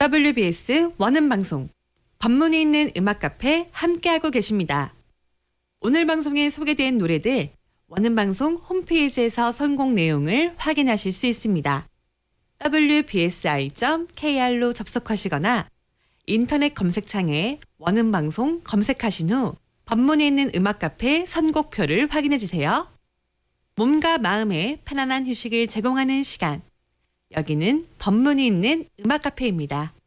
WBS 원음방송 법문이 있는 음악카페 함께하고 계십니다. 오늘 방송에 소개된 노래들 원음방송 홈페이지에서 선곡 내용을 확인하실 수 있습니다. wbsi.kr로 접속하시거나 인터넷 검색창에 원음방송 검색하신 후 법문이 있는 음악카페 선곡표를 확인해주세요. 몸과 마음에 편안한 휴식을 제공하는 시간. 여기는 법문이 있는 음악카페입니다.